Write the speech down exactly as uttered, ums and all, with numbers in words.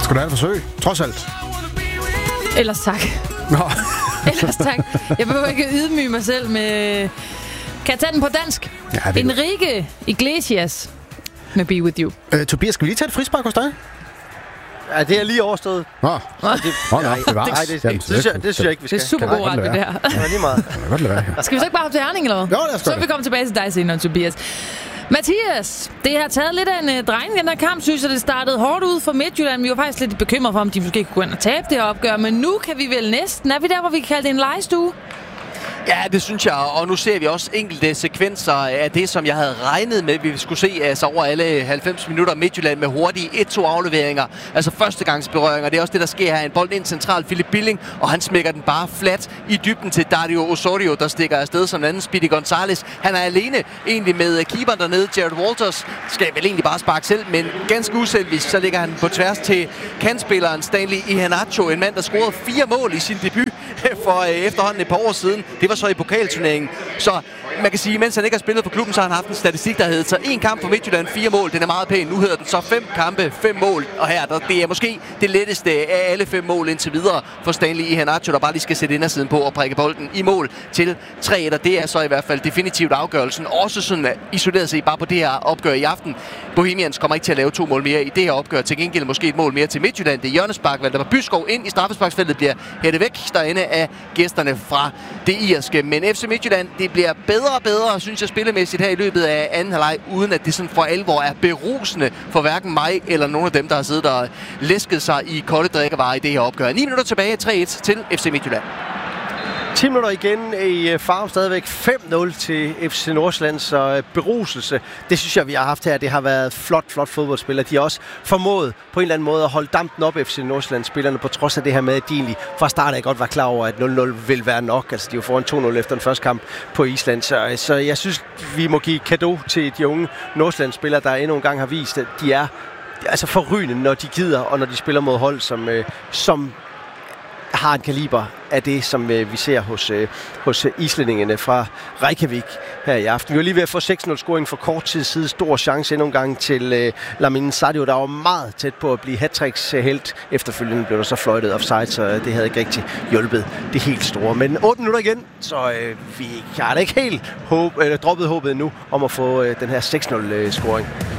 Skal du have et forsøg? Trods alt. Ellers tak. Nå. Ellers tak. Jeg behøver ikke ydmyge mig selv med... Kan jeg tage den på dansk? Ja, det Enrique Iglesias med Be With You. Øh, Tobias, skal vi lige tage et frispark hos dig? Ja, det er lige overstået. Nå. Det, Nå, nej, det var. nej, det, det, det, synes jeg, det synes jeg ikke, vi skal. Det er super god ret, det der. Ja, lige meget. Det kan godt lade være. Skal vi så ikke bare hoppe til Herning, eller hvad? Jo, lad os Så gøre vil vi komme tilbage til dig senere, Tobias. Mathias, det har taget lidt af en uh, drejning, den her kamp, synes jeg, det startede hårdt ud for Midtjylland. Vi var faktisk lidt bekymrede for, om de måske kunne gå ind og tabe det her opgør, men nu kan vi vel næsten. Er vi der, hvor vi kan kalde det en legestue? Ja, det synes jeg, og nu ser vi også enkelte sekvenser af det, som jeg havde regnet med, vi skulle se altså over alle halvfems minutter Midtjylland med hurtige et to afleveringer, altså førstegangsberøringer. Det er også det, der sker her. En bold ind centralt, Philip Billing, og han smækker den bare flat i dybden til Dario Osorio, der stikker afsted som den anden, Speedy Gonzalez. Han er alene egentlig med keeperen dernede, Jared Walters, skal vel egentlig bare sparke selv, men ganske uselvisk, så ligger han på tværs til kantspilleren Stanley Iheanacho, en mand, der scorede fire mål i sin debut for øh, efterhånden et par år siden. Det var så i pokalturneringen. Så man kan sige, mens han ikke har spillet for klubben, så har han haft en statistik, der hedder så en kamp for Midtjylland, fire mål. Den er meget pæn. Nu hedder den så fem kampe, fem mål. Og her, der, det er måske det letteste af alle fem mål indtil videre for Stanley Iheanacho, der bare lige skal sætte indersiden på og prikke bolden i mål til tre et. Og det er så i hvert fald definitivt afgørelsen. Også sådan isoleret set bare på det her opgør i aften. Bohemians kommer ikke til at lave to mål mere i det her opgør. Til gengæld måske et mål mere til Midtjylland. Det er hjørnespark, Valdemar Byskov ind i straffesparksfeltet, bliver hættet væk derinde af gæsterne fra det irske. Men F C Midtjylland, det bliver bedre og bedre, synes jeg, spillemæssigt her i løbet af anden halvleg, uden at det sådan for alvor er berusende for hverken mig eller nogen af dem, der har siddet og læsket sig i kolde drikkevarer i det her opgør. ni minutter tilbage, tre et til F C Midtjylland. ti minutter igen i Farum, stadigvæk fem nul til F C Nordsjællands uh, beruselse. Det synes jeg, vi har haft her. Det har været flot, flot fodboldspillere. De har også formået på en eller anden måde at holde dampen op F C Nordsjællands spillerne, på trods af det her med, at de egentlig fra start af godt var klar over, at nul nul vil være nok. Altså, de var foran to nul efter den første kamp på Island. Så, så jeg synes, vi må give cadeau til de unge Nordsjællands spillere, der endnu en gang har vist, at de er altså forrygende, når de gider, og når de spiller mod hold, som, øh, som har en kaliber af det, som øh, vi ser hos, øh, hos islændingene fra Reykjavik her i aften. Vi var lige ved at få seks nul scoring for kort tid siden. Stor chance endnu en gang til øh, Lamine Sadio, der var meget tæt på at blive hat-tricks helt. Efterfølgende blev der så fløjtet offside, så øh, det havde ikke rigtig hjulpet det helt store. Men otte minutter igen, så øh, vi har da ikke helt håb, øh, droppet håbet nu om at få øh, den her seks nul øh, scoring